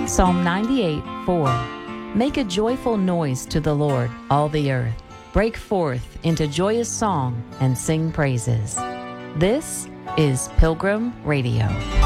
Psalm 98:4. Make a joyful noise to the Lord, all the earth. Break forth into joyous song and sing praises. This is Pilgrim Radio.